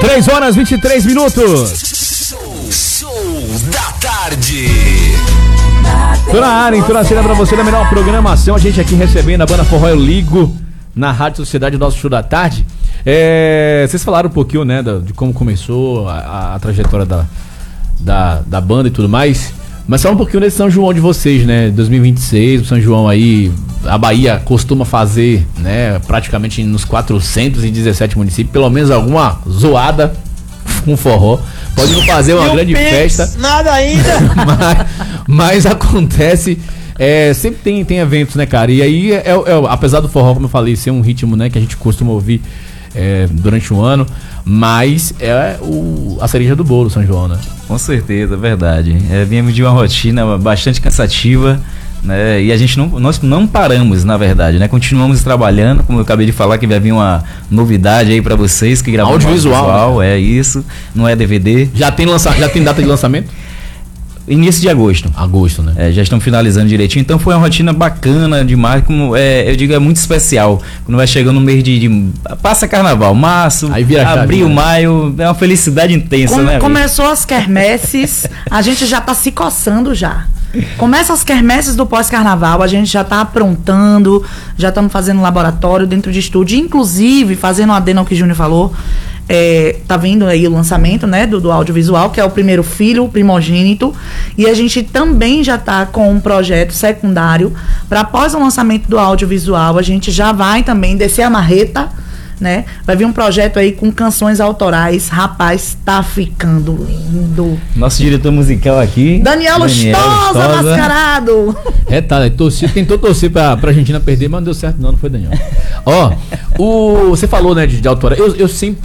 3h23. Show da tarde. Tô na área, então na cena pra você da melhor programação. A gente aqui recebendo a banda Forró Eu Ligo na Rádio Sociedade, nosso show da tarde. Vocês falaram um pouquinho, né, de como começou a trajetória da banda e tudo mais. Mas fala um pouquinho desse São João de vocês, né? 2026, o São João aí, a Bahia costuma fazer, né, praticamente nos 417 municípios, pelo menos alguma zoada com forró. Pode não fazer uma grande festa. Nada ainda. mas acontece. Sempre tem eventos, né, cara? E aí, apesar do forró, como eu falei, ser um ritmo, né, que a gente costuma ouvir durante o ano, mas a cereja do bolo, São João, né? Com certeza, verdade. Viemos de uma rotina bastante cansativa, né? E nós não paramos, na verdade, né? Continuamos trabalhando, como eu acabei de falar, que vai vir uma novidade aí pra vocês, que gravamos audiovisual, né? Isso, não é DVD. Já tem data de lançamento? Início de agosto. Agosto, né? Já estão finalizando direitinho. Então foi uma rotina bacana demais. Como eu digo, é muito especial. Quando vai chegando no mês de passa carnaval, março, aí vira abril, maio, é uma felicidade intensa, né? Começou as quermesses, a gente já tá se coçando já. Começa as quermesses do pós-carnaval, a gente já tá aprontando, já estamos fazendo laboratório dentro de estúdio, inclusive fazendo um adendo ao que o Júnior falou. Tá vindo aí o lançamento, né, do audiovisual, que é o primeiro filho, o primogênito, e a gente também já tá com um projeto secundário para após o lançamento do audiovisual, a gente já vai também descer a marreta, né? Vai vir um projeto aí com canções autorais. Rapaz, tá ficando lindo. Nosso diretor musical aqui, Daniel Lustosa, mascarado. Tentou torcer pra Argentina perder, mas não deu certo não foi Daniel. Você falou, né, de autorais. Eu sempre